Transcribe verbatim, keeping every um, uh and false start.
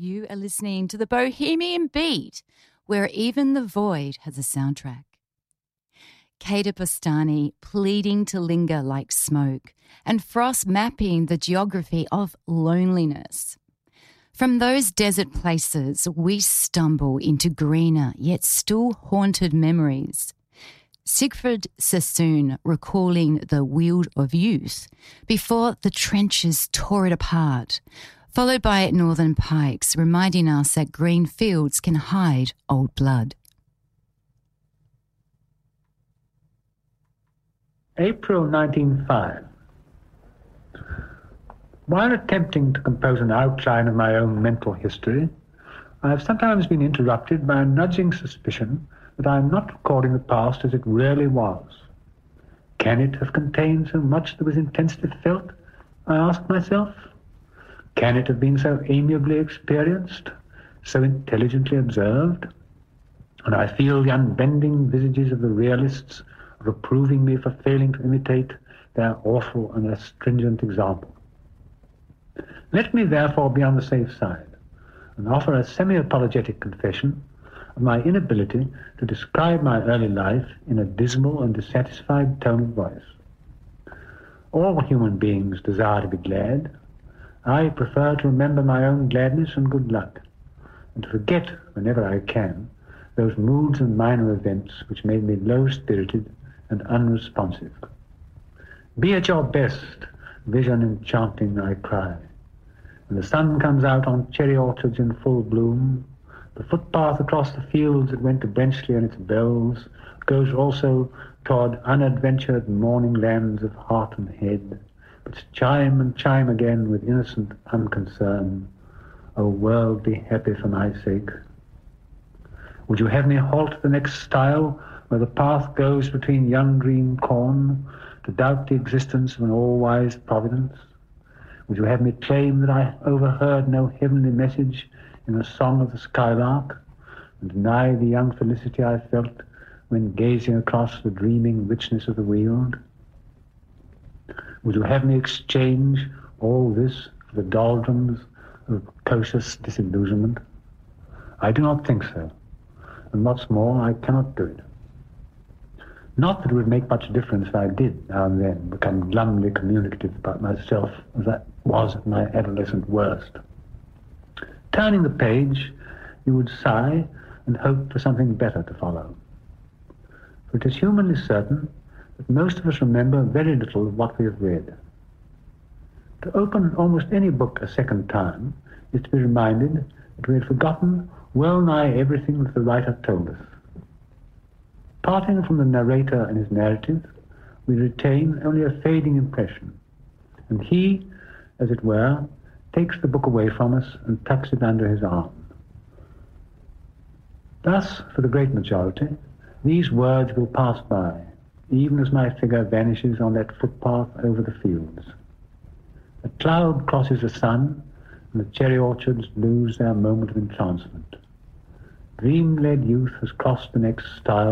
You are listening to the Bohemian Beat, where even the void has a soundtrack. Kader Bustani pleading to linger like smoke, and Frost mapping the geography of loneliness. From those desert places, we stumble into greener yet still haunted memories. Siegfried Sassoon recalling the Weald of Youth before the trenches tore it apart, followed by Northern Pikes reminding us that green fields can hide old blood. April nineteen oh five. While attempting to compose an outline of my own mental history, I have sometimes been interrupted by a nudging suspicion that I am not recording the past as it really was. Can it have contained so much that was intensely felt? I ask myself. Can it have been so amiably experienced, so intelligently observed? And I feel the unbending visages of the realists reproving me for failing to imitate their awful and their stringent example. Let me therefore be on the safe side and offer a semi-apologetic confession of my inability to describe my early life in a dismal and dissatisfied tone of voice. All human beings desire to be glad. I prefer to remember my own gladness and good luck, and to forget, whenever I can, those moods and minor events which made me low-spirited and unresponsive. Be at your best, vision enchanting, I cry. When the sun comes out on cherry orchards in full bloom, the footpath across the fields that went to Brenchley and its bells goes also toward unadventured morning lands of heart and head, but chime and chime again with innocent unconcern. O world, be happy for my sake. Would you have me halt the next stile where the path goes between young green corn to doubt the existence of an all-wise providence? Would you have me claim that I overheard no heavenly message in the song of the skylark, and deny the young felicity I felt when gazing across the dreaming richness of the Weald? Would you have me exchange all this for the doldrums of precocious disillusionment? I do not think so, and what's more, I cannot do it. Not that it would make much difference if I did now and then become glumly communicative about myself as I was at my adolescent worst. Turning the page, you would sigh and hope for something better to follow. For it is humanly certain that most of us remember very little of what we have read. To open almost any book a second time is to be reminded that we had forgotten well nigh everything that the writer told us. Parting from the narrator and his narrative, we retain only a fading impression, and he, as it were, takes the book away from us and tucks it under his arm. Thus, for the great majority, these words will pass by, even as my figure vanishes on that footpath over the fields. A cloud crosses the sun, and the cherry orchards lose their moment of entrancement. Dream-led youth has crossed the next stile